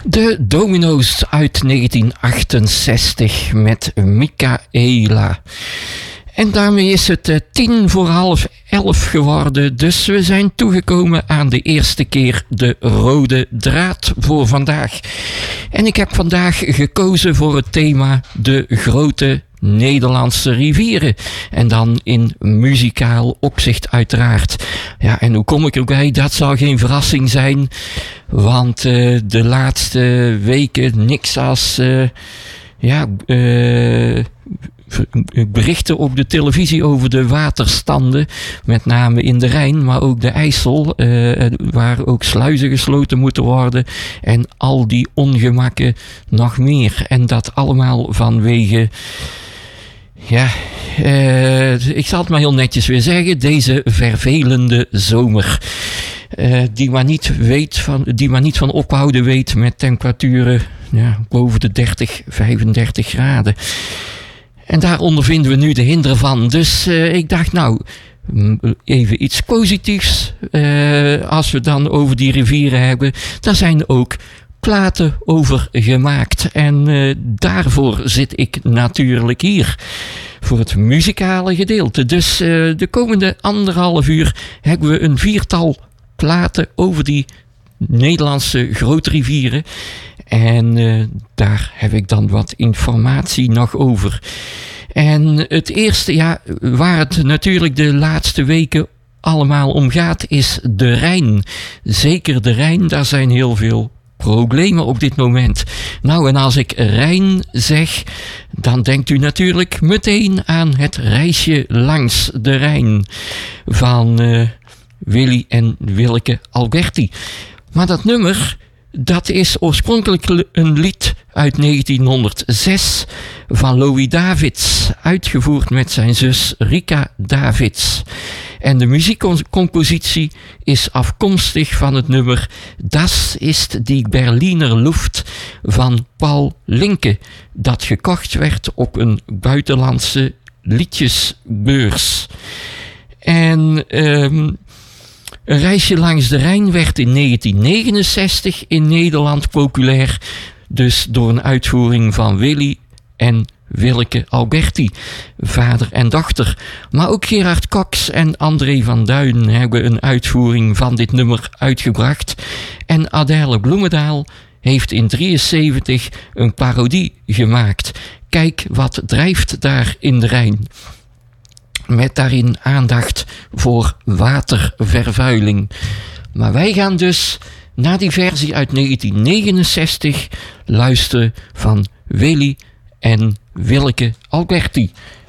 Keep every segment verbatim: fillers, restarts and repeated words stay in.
De Domino's uit negentien achtenzestig met Michaela. En daarmee is het uh, tien voor half elf geworden, dus we zijn toegekomen aan de eerste keer de rode draad voor vandaag. En ik heb vandaag gekozen voor het thema de grote Nederlandse rivieren. En dan in muzikaal opzicht uiteraard. Ja, en hoe kom ik erbij? Dat zal geen verrassing zijn, want uh, de laatste weken niks als uh, ja, uh, berichten op de televisie over de waterstanden, met name in de Rijn, maar ook de IJssel, uh, waar ook sluizen gesloten moeten worden en al die ongemakken nog meer. En dat allemaal vanwege, ja, uh, ik zal het maar heel netjes weer zeggen, deze vervelende zomer. Uh, die maar niet weet van, die maar niet van ophouden weet met temperaturen ja, boven de dertig, vijfendertig graden. En daar ondervinden we nu de hinder van. Dus uh, ik dacht, nou, even iets positiefs. Uh, als we dan over die rivieren hebben, daar zijn ook platen over gemaakt. En uh, daarvoor zit ik natuurlijk hier. Voor het muzikale gedeelte. Dus uh, de komende anderhalf uur hebben we een viertal platen over die Nederlandse grote rivieren. En uh, daar heb ik dan wat informatie nog over. En het eerste, ja, waar het natuurlijk de laatste weken allemaal om gaat, is de Rijn. Zeker de Rijn, daar zijn heel veel problemen op dit moment. Nou, en als ik Rijn zeg, dan denkt u natuurlijk meteen aan het reisje langs de Rijn van uh, Willy en Willeke Alberti. Maar dat nummer, dat is oorspronkelijk een lied uit negentienhonderdzes van Louis Davids, uitgevoerd met zijn zus Rika Davids. En de muziekcompositie is afkomstig van het nummer Das ist die Berliner Luft van Paul Linke, dat gekocht werd op een buitenlandse liedjesbeurs. En um, Een reisje langs de Rijn werd in negentien negenenzestig in Nederland populair, dus door een uitvoering van Willy en Willeke Alberti, vader en dochter. Maar ook Gerard Cox en André van Duin hebben een uitvoering van dit nummer uitgebracht. En Adèle Bloemendaal heeft in drieënzeventig een parodie gemaakt. Kijk wat drijft daar in de Rijn. Met daarin aandacht voor watervervuiling. Maar wij gaan dus naar die versie uit negentien negenenzestig luisteren van Willy en Willeke Alberti.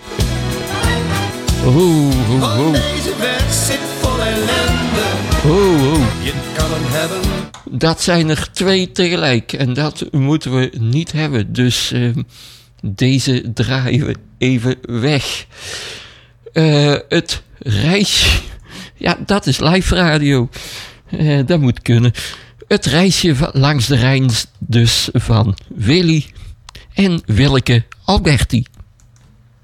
Oh, oh, oh. Deze weg zit vol ellende. Oh, oh. Je kan hem hebben. Dat zijn er twee tegelijk en dat moeten we niet hebben. Dus uh, deze draaien we even weg. Uh, het reisje, ja, dat is live radio. Uh, dat moet kunnen. Het reisje van, langs de Rijn, dus van Willy en Willeke Alberti.